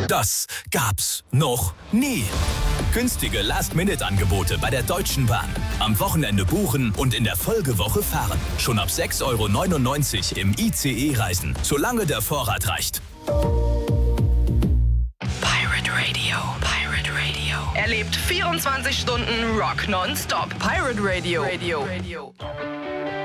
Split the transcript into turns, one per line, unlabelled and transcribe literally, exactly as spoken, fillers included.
Das gab's noch nie. Günstige Last-Minute-Angebote bei der Deutschen Bahn. Am Wochenende buchen und in der Folgewoche fahren. Schon ab sechs Euro neunundneunzig im I C E reisen, solange der Vorrat reicht.
Pirate Radio. Pirate Radio. Erlebt vierundzwanzig Stunden Rock nonstop. Pirate Radio. Radio. Radio.